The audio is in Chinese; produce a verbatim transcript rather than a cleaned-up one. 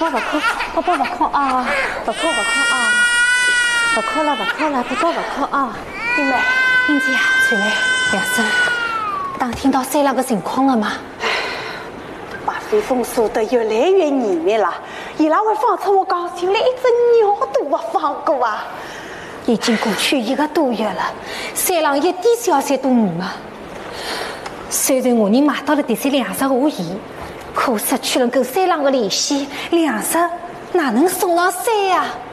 宝不哭，宝宝不哭啊，不哭不哭啊，不哭了不哭了，宝宝不哭啊。 英妹， 英姐啊，翠蕾，梁生，当听到三郎的情况了吗？ 把飞凤说得越来越严密了，伊拉会放出我刚就连一只鸟都不放过啊！ 已经过去一个多月了，三郎一点消息都没有。虽然我人买到了这些粮食无疑，可失去了跟三郎的联系，粮食哪能送上山呀？